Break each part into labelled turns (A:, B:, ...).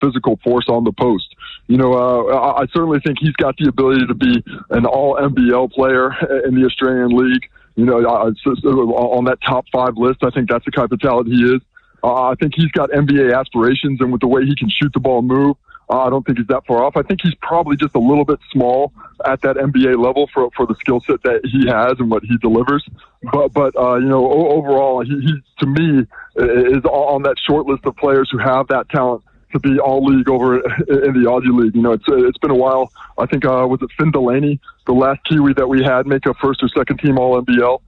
A: physical force on the post. I certainly think he's got the ability to be an all-NBL player in the Australian League. On that top 5 list, I think that's the type of talent he is. I think he's got NBA aspirations, and with the way he can shoot the ball and move, I don't think he's that far off. I think he's probably just a little bit small at that NBA level for the skill set that he has and what he delivers. But overall, he to me is on that short list of players who have that talent to be all league over in the Aussie League. It's been a while. I think, was it Finn Delaney, the last Kiwi that we had, make a first or second team All-NBL?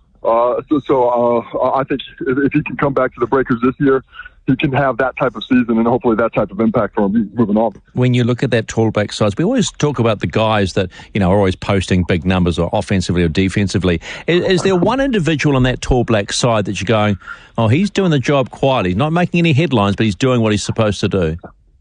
A: I think if he can come back to the Breakers this year, he can have that type of season and hopefully that type of impact for him moving on.
B: When you look at that tall back size, we always talk about the guys that, are always posting big numbers or offensively or defensively. Is there one individual on that tall black side that you're going, oh, he's doing the job quietly, not making any headlines, but he's doing what he's supposed to do?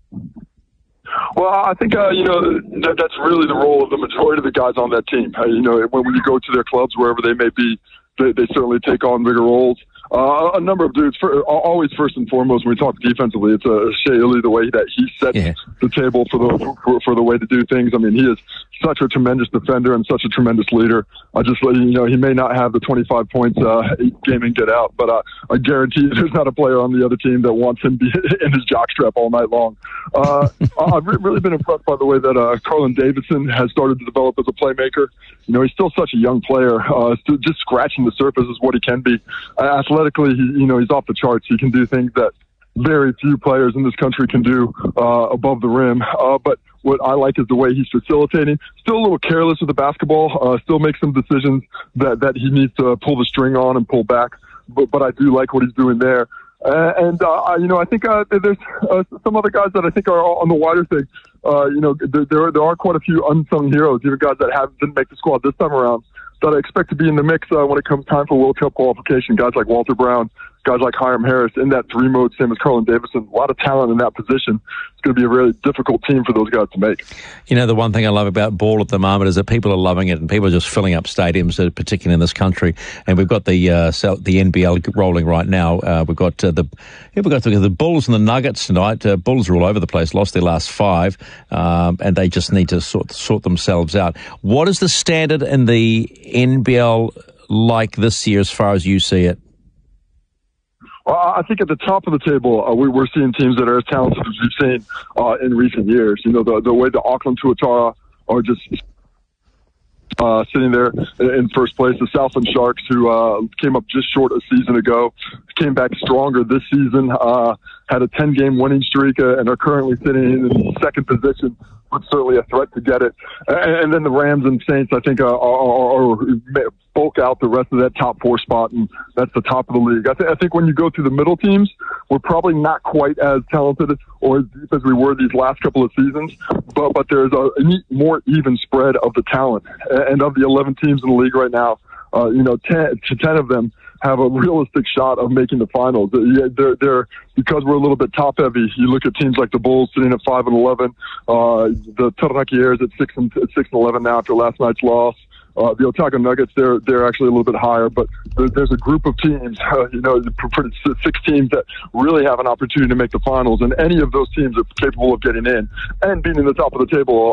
A: Well, I think, that's really the role of the majority of the guys on that team. When you go to their clubs, wherever they may be, they certainly take on bigger roles. A number of dudes, always first and foremost, when we talk defensively, it's Shea Ili, the way that he sets the table for the way to do things. I mean, he is such a tremendous defender and such a tremendous leader. I just let you know, he may not have the 25 points game in, get out, but I guarantee you there's not a player on the other team that wants him in his jockstrap all night long. I've really been impressed by the way that Carlin Davidson has started to develop as a playmaker. He's still such a young player. Still just scratching the surface is what he can be. Athletically, he's off the charts. He can do things that very few players in this country can do above the rim. But what I like is the way he's facilitating. Still a little careless with the basketball. Still makes some decisions that he needs to pull the string on and pull back. But I do like what he's doing there. I think there's some other guys that I think are on the wider thing. There are quite a few unsung heroes, even guys that didn't make the squad this time around, that I expect to be in the mix when it comes time for World Cup qualification. Guys like Walter Brown, guys like Hiram Harris in that 3 mode, same as Carlin Davidson. A lot of talent in that position. It's going to be a really difficult team for those guys to make.
B: The one thing I love about ball at the moment is that people are loving it and people are just filling up stadiums, particularly in this country. And we've got the NBL rolling right now. We've got the Bulls and the Nuggets tonight. Bulls are all over the place, lost their last 5, and they just need to sort themselves out. What is the standard in the NBL like this year as far as you see it?
A: Well, I think at the top of the table, we're seeing teams that are as talented as we've seen in recent years. The way the Auckland Tuatara are just sitting there in first place. The Southland Sharks, who came up just short a season ago, came back stronger this season, had a 10-game winning streak, and are currently sitting in second position, but certainly a threat to get it. And then the Rams and Saints, I think, are bulk out the rest of that top 4 spot, and that's the top of the league. I think when you go through the middle teams, we're probably not quite as talented or as deep as we were these last couple of seasons, but there's a more even spread of the talent. And of the 11 teams in the league right now, 10 of them have a realistic shot of making the finals. They're because we're a little bit top heavy. You look at teams like the Bulls sitting at 5-11, the Taranaki Airs at 6-11 now after last night's loss. The Otago Nuggets, they're actually a little bit higher, but there's a group of teams, 6 teams that really have an opportunity to make the finals, and any of those teams are capable of getting in and being in the top of the table